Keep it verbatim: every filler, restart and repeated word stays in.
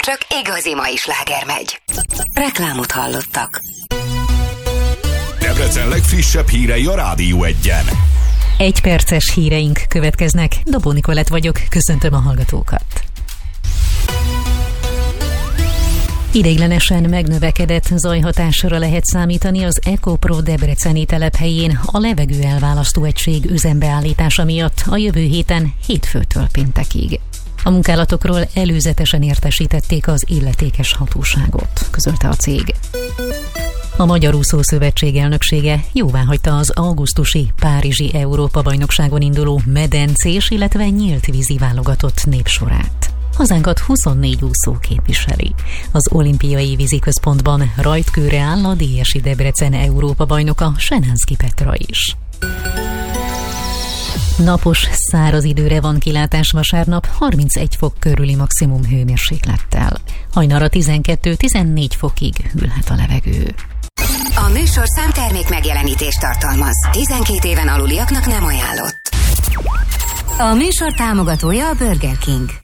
csak igazi mai sláger megy. Reklámot hallottak. Debrecen legfrissebb hírei a Rádió Egyen. Egy perces híreink következnek. Dobó Nikolett vagyok, köszöntöm a hallgatókat. Ideiglenesen megnövekedett zajhatásra lehet számítani az EcoPro debreceni telephelyén a levegő elválasztó egység üzembeállítása miatt a jövő héten hétfőtől péntekig. A munkálatokról előzetesen értesítették az illetékes hatóságot, közölte a cég. A Magyar Úszó Szövetség elnöksége jóváhagyta az augusztusi Párizsi Európa-bajnokságon induló medencés, illetve nyílt vízi válogatott népsorát. Hazánkat huszonnégy úszó képviseli. Az olimpiai víziközpontban rajtkőre áll a dé es i Debrecen Európa-bajnoka Senánszky Petra is. Napos, száraz időre van kilátás vasárnap, harmincegy fok körüli maximum hőmérséklettel. Hajnalra tizenkettő-tizennégy fokig hűlhet a levegő. A műsorszám termék megjelenítést tartalmaz. tizenkét éven aluliaknak nem ajánlott. A műsor támogatója a Burger King.